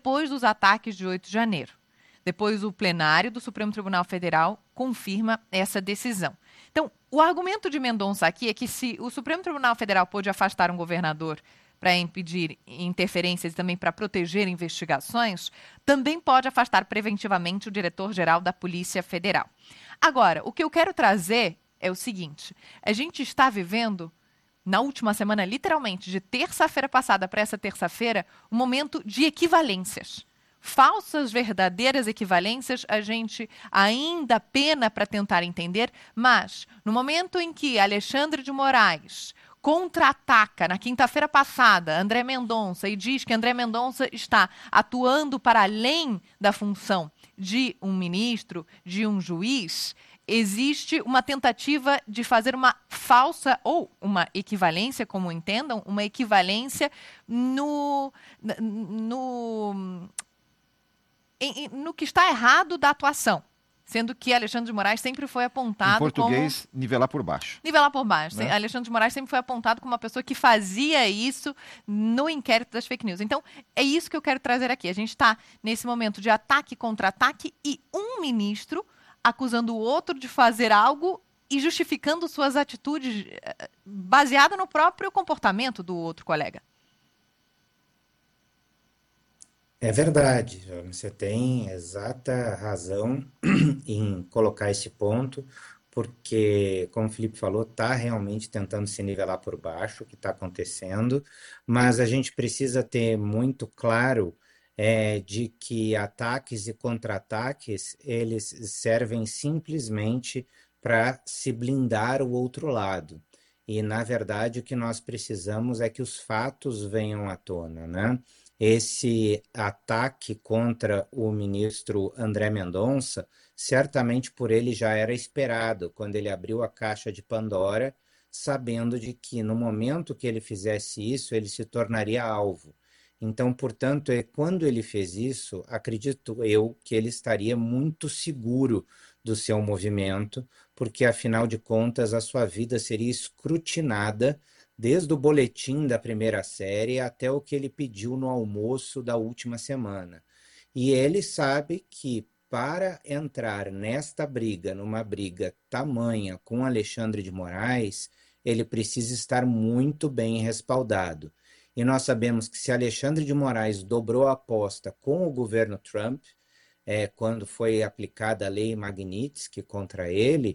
depois dos ataques de 8 de janeiro. Depois, o plenário do Supremo Tribunal Federal confirma essa decisão. Então, o argumento de Mendonça aqui é que se o Supremo Tribunal Federal pôde afastar um governador para impedir interferências e também para proteger investigações, também pode afastar preventivamente o diretor-geral da Polícia Federal. Agora, o que eu quero trazer é o seguinte: a gente está vivendo, na última semana, literalmente, de terça-feira passada para essa terça-feira, um momento de equivalências. Falsas, verdadeiras equivalências, a gente ainda pena para tentar entender, mas no momento em que Alexandre de Moraes contra-ataca, na quinta-feira passada, André Mendonça e diz que André Mendonça está atuando para além da função de um ministro, de um juiz, existe uma tentativa de fazer uma falsa ou uma equivalência, como entendam, uma equivalência no que está errado da atuação, sendo que Alexandre de Moraes sempre foi apontado como... Em português, nivelar por baixo. Nivelar por baixo. Né? Alexandre de Moraes sempre foi apontado como uma pessoa que fazia isso no inquérito das fake news. Então, é isso que eu quero trazer aqui. A gente está nesse momento de ataque contra ataque e um ministro acusando o outro de fazer algo e justificando suas atitudes baseada no próprio comportamento do outro colega. É verdade, você tem exata razão em colocar esse ponto, porque, como o Felipe falou, está realmente tentando se nivelar por baixo o que está acontecendo, mas a gente precisa ter muito claro de que ataques e contra-ataques, eles servem simplesmente para se blindar o outro lado. E, na verdade, o que nós precisamos é que os fatos venham à tona, né? Esse ataque contra o ministro André Mendonça, certamente por ele já era esperado, quando ele abriu a caixa de Pandora, sabendo de que no momento que ele fizesse isso, ele se tornaria alvo. Então, portanto, quando ele fez isso, acredito eu que ele estaria muito seguro do seu movimento, porque, afinal de contas, a sua vida seria escrutinada desde o boletim da primeira série até o que ele pediu no almoço da última semana. E ele sabe que para entrar nesta briga, numa briga tamanha com Alexandre de Moraes, ele precisa estar muito bem respaldado. E nós sabemos que se Alexandre de Moraes dobrou a aposta com o governo Trump, quando foi aplicada a lei Magnitsky contra ele,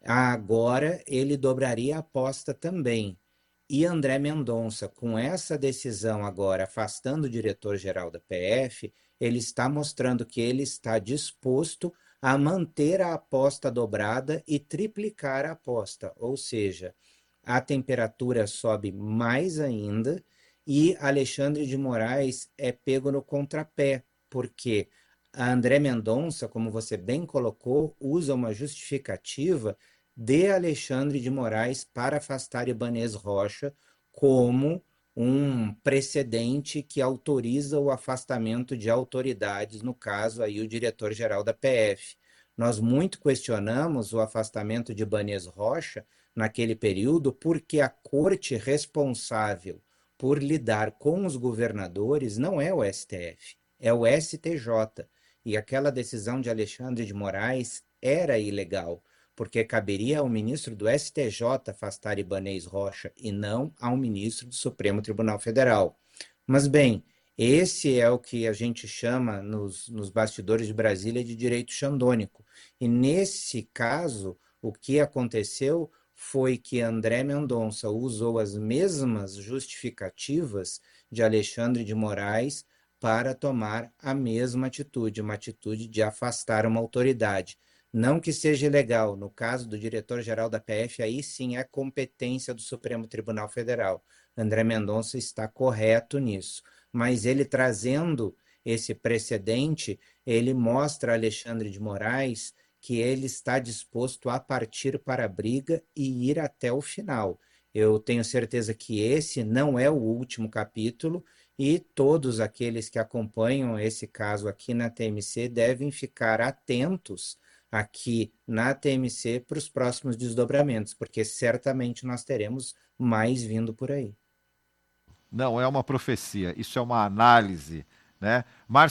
agora ele dobraria a aposta também. E André Mendonça, com essa decisão agora afastando o diretor-geral da PF, ele está mostrando que ele está disposto a manter a aposta dobrada e triplicar a aposta, ou seja, a temperatura sobe mais ainda e Alexandre de Moraes é pego no contrapé, porque a André Mendonça, como você bem colocou, usa uma justificativa de Alexandre de Moraes para afastar Ibanez Rocha como um precedente que autoriza o afastamento de autoridades, no caso aí o diretor-geral da PF. Nós muito questionamos o afastamento de Ibanez Rocha naquele período porque a corte responsável por lidar com os governadores não é o STF, é o STJ. E aquela decisão de Alexandre de Moraes era ilegal, porque caberia ao ministro do STJ afastar Ibanez Rocha e não ao ministro do Supremo Tribunal Federal. Mas, bem, esse é o que a gente chama nos bastidores de Brasília de direito xandônico. E, nesse caso, o que aconteceu foi que André Mendonça usou as mesmas justificativas de Alexandre de Moraes para tomar a mesma atitude, uma atitude de afastar uma autoridade. Não que seja ilegal, no caso do diretor-geral da PF, aí sim é competência do Supremo Tribunal Federal. André Mendonça está correto nisso, mas ele trazendo esse precedente, ele mostra a Alexandre de Moraes que ele está disposto a partir para a briga e ir até o final. Eu tenho certeza que esse não é o último capítulo e todos aqueles que acompanham esse caso aqui na TMC devem ficar atentos aqui na TMC para os próximos desdobramentos, porque certamente nós teremos mais vindo por aí. Não é uma profecia, isso é uma análise, né? Márcio